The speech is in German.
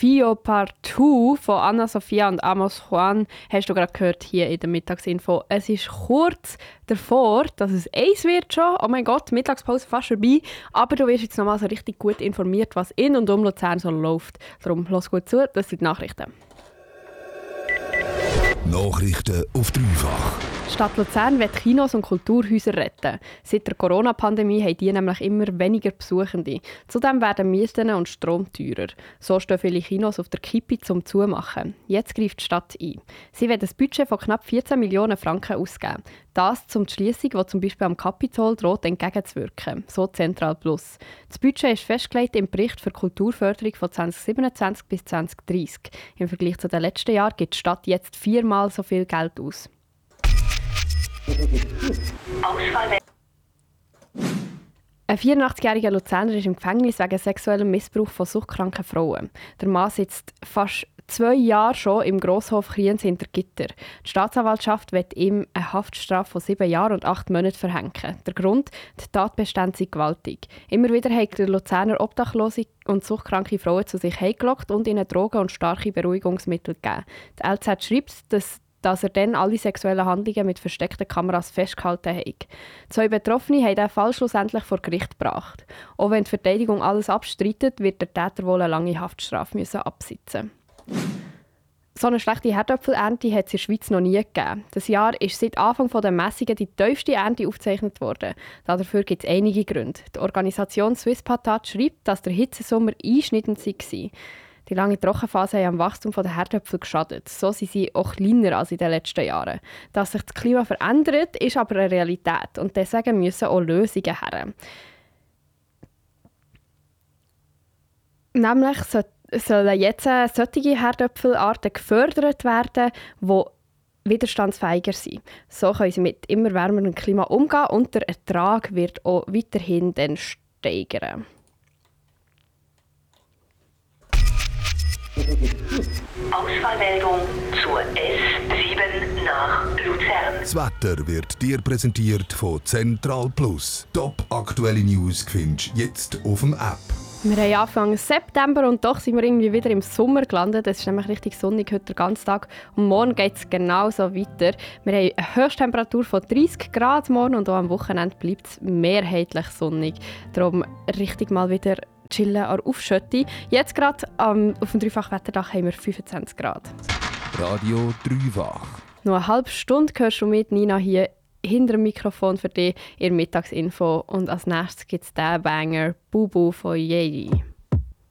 Fio Partout von Anna Sophia und Amos Juan hast du gerade gehört hier in der Mittagsinfo. Es ist kurz davor, dass es 1 wird schon. Oh mein Gott, die Mittagspause fast vorbei. Aber du wirst jetzt nochmal so richtig gut informiert, was in und um Luzern so läuft. Darum los gut zu, das sind die Nachrichten. Nachrichten auf dreifach. Die Stadt Luzern will Kinos und Kulturhäuser retten. Seit der Corona-Pandemie haben die nämlich immer weniger Besuchende. Zudem werden Mieten und Strom teurer. So stehen viele Kinos auf der Kippe zum Zumachen. Jetzt greift die Stadt ein. Sie will ein Budget von knapp 14 Millionen Franken ausgeben. Das zum die Schliessung, die zum Beispiel am Kapitol droht, entgegenzuwirken. So Zentral Plus. Das Budget ist festgelegt im Bericht für Kulturförderung von 2027 bis 2030. Im Vergleich zu den letzten Jahren gibt die Stadt jetzt 4-mal so viel Geld aus. Ein 84-jähriger Luzerner ist im Gefängnis wegen sexuellem Missbrauch von suchtkranken Frauen. Der Mann sitzt fast 2 Jahre schon im Grosshof Kriens hinter Gitter. Die Staatsanwaltschaft wird ihm eine Haftstrafe von 7 Jahren und 8 Monaten verhängen. Der Grund? Die Tatbestände sind gewaltig. Immer wieder hat der Luzerner obdachlose und suchtkranke Frauen zu sich heimgelockt und ihnen Drogen und starke Beruhigungsmittel gegeben. Die LZ schreibt, dass er dann alle sexuellen Handlungen mit versteckten Kameras festgehalten hat. 2 Betroffene haben den Fall schlussendlich vor Gericht gebracht. Auch wenn die Verteidigung alles abstreitet, wird der Täter wohl eine lange Haftstrafe absitzen. So eine schlechte Herdöpfelernte hat es in der Schweiz noch nie gegeben. Das Jahr ist seit Anfang der Messungen die tiefste Ernte aufgezeichnet worden. Dafür gibt es einige Gründe. Die Organisation Swiss Patat schreibt, dass der Hitzesommer einschneidend war. Die lange Trockenphase hat am Wachstum der Herdöpfel geschadet. So sind sie auch kleiner als in den letzten Jahren. Dass sich das Klima verändert, ist aber eine Realität. Und deswegen müssen auch Lösungen her. Nämlich sollen jetzt solche Herdöpfelarten gefördert werden, die widerstandsfähiger sind. So können sie mit immer wärmerem Klima umgehen und der Ertrag wird auch weiterhin dann steigern. Auswahlmeldung zur S7 nach Luzern. Das Wetter wird dir präsentiert von Central Plus. Top aktuelle News findest du jetzt auf dem App. Wir haben Anfang September und doch sind wir irgendwie wieder im Sommer gelandet. Es ist nämlich richtig sonnig heute den ganzen Tag. Und morgen geht es genauso weiter. Wir haben eine Höchsttemperatur von 30 Grad morgen und auch am Wochenende bleibt es mehrheitlich sonnig. Darum richtig mal wieder chillen an Aufschötti. Jetzt gerade auf dem Dreifachwetterdach haben wir 25 Grad. Radio Dreifach. Noch eine halbe Stunde hörst du mit Nina hier hinter dem Mikrofon für dich in der Mittagsinfo. Und als nächstes gibt es den Banger «Bubu» von Yei.